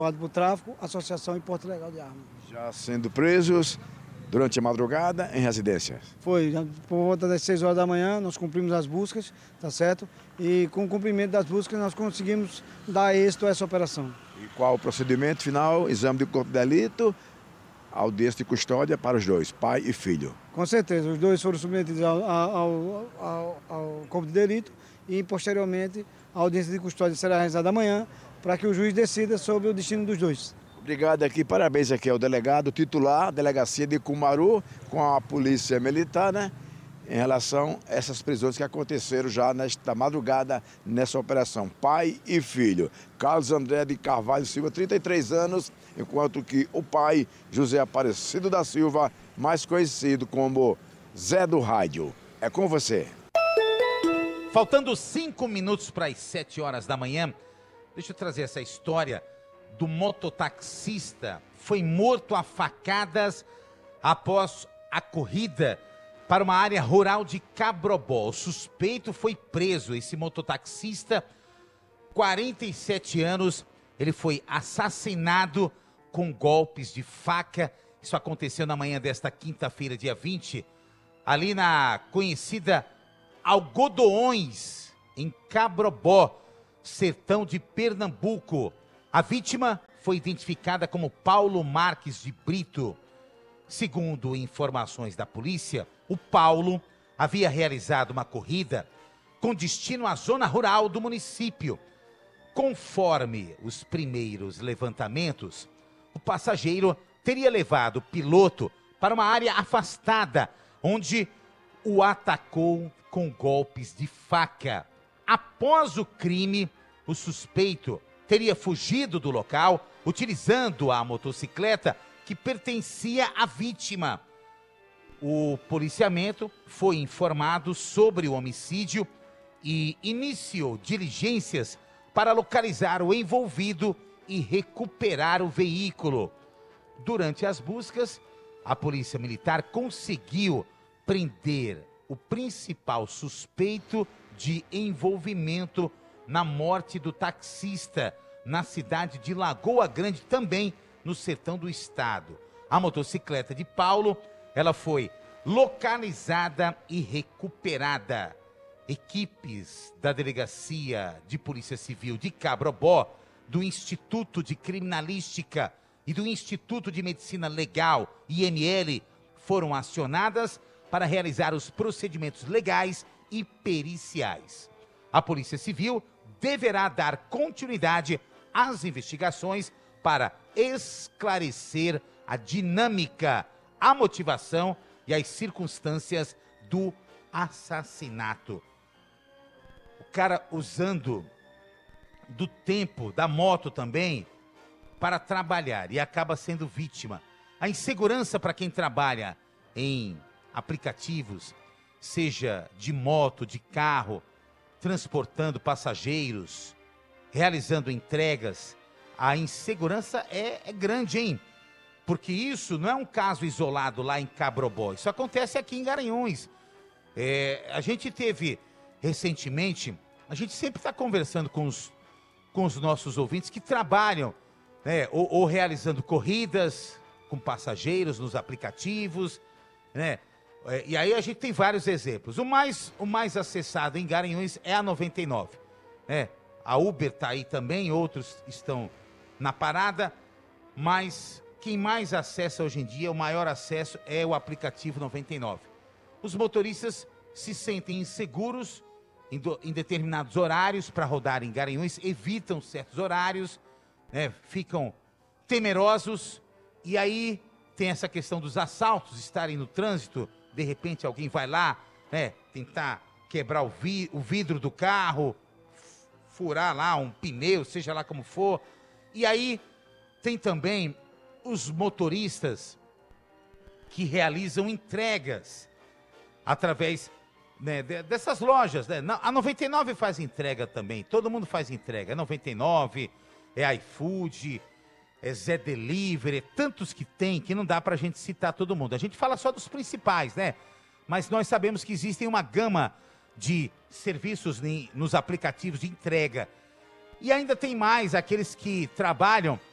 Por tráfico, associação e porte ilegal de armas. Já sendo presos durante a madrugada em residências? Foi, por volta das 6 horas da manhã, nós cumprimos as buscas, tá certo? E com o cumprimento das buscas, nós conseguimos dar êxito a essa operação. E qual o procedimento final? Exame de corpo de delito, audiência de custódia para os dois, pai e filho. Com certeza, os dois foram submetidos ao corpo de delito e, posteriormente, a audiência de custódia será realizada amanhã para que o juiz decida sobre o destino dos dois. Obrigado aqui, parabéns aqui ao delegado titular, delegacia de Cumaru, com a polícia militar, né? Em relação a essas prisões que aconteceram já nesta madrugada, nessa operação. Pai e filho. Carlos André de Carvalho Silva, 33 anos, enquanto que o pai, José Aparecido da Silva, mais conhecido como Zé do Rádio. É com você. Faltando 5 minutos para as 7 horas da manhã, deixa eu trazer essa história do mototaxista. Foi morto a facadas após a corrida para uma área rural de Cabrobó. O suspeito foi preso. Esse mototaxista, 47 anos, ele foi assassinado com golpes de faca. Isso aconteceu na manhã desta quinta-feira, dia 20, ali na conhecida Algodoões, em Cabrobó, sertão de Pernambuco. A vítima foi identificada como Paulo Marques de Brito. Segundo informações da polícia, o Paulo havia realizado uma corrida com destino à zona rural do município. Conforme os primeiros levantamentos, o passageiro teria levado o piloto para uma área afastada, onde o atacou com golpes de faca. Após o crime, o suspeito teria fugido do local utilizando a motocicleta que pertencia à vítima. O policiamento foi informado sobre o homicídio e iniciou diligências para localizar o envolvido e recuperar o veículo. Durante as buscas, a Polícia Militar conseguiu prender o principal suspeito de envolvimento na morte do taxista na cidade de Lagoa Grande, também no sertão do estado. A motocicleta de Paulo, ela foi localizada e recuperada. Equipes da Delegacia de Polícia Civil de Cabrobó, do Instituto de Criminalística e do Instituto de Medicina Legal, IML, foram acionadas para realizar os procedimentos legais e periciais. A Polícia Civil deverá dar continuidade às investigações para esclarecer a dinâmica, a motivação e as circunstâncias do assassinato. O cara usando do tempo da moto também para trabalhar e acaba sendo vítima. A insegurança para quem trabalha em aplicativos, seja de moto, de carro, transportando passageiros, realizando entregas, a insegurança é grande, hein? Porque isso não é um caso isolado lá em Cabrobó, isso acontece aqui em Garanhuns. A gente teve recentemente, a gente sempre está conversando com os nossos ouvintes que trabalham, né, ou realizando corridas com passageiros nos aplicativos, né? E aí a gente tem vários exemplos. O mais acessado em Garanhuns é a 99, né? A Uber está aí também, outros estão na parada, mas quem mais acessa hoje em dia, o maior acesso é o aplicativo 99. Os motoristas se sentem inseguros em determinados horários para rodar em Garanhuns, evitam certos horários, né, ficam temerosos, e aí tem essa questão dos assaltos, estarem no trânsito, de repente alguém vai lá, né, tentar quebrar o vidro do carro, furar lá um pneu, seja lá como for. E aí tem também os motoristas que realizam entregas através, né, dessas lojas, né? A 99 faz entrega também, todo mundo faz entrega. 99, é iFood, é Zé Delivery, tantos que tem que não dá pra gente citar todo mundo. A gente fala só dos principais, né? Mas nós sabemos que existem uma gama de serviços nos aplicativos de entrega. E ainda tem mais aqueles que trabalham